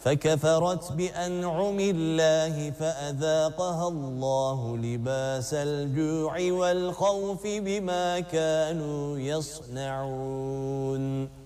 فكفرت بأنعم الله فأذاقها الله لباس الجوع والخوف بما كانوا يصنعون.